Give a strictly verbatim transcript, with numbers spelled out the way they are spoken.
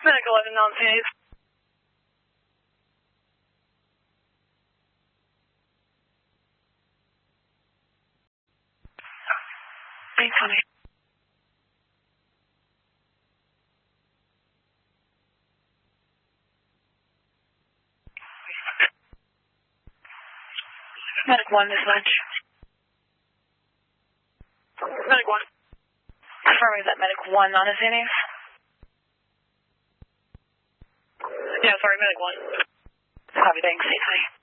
Medic eleven, non-Z's. eight twenty. Medic one, this lunch. Medic one. Confirming that Medic one, non-Z's. Yeah, sorry, Medic one. Copy, thanks, eight twenty.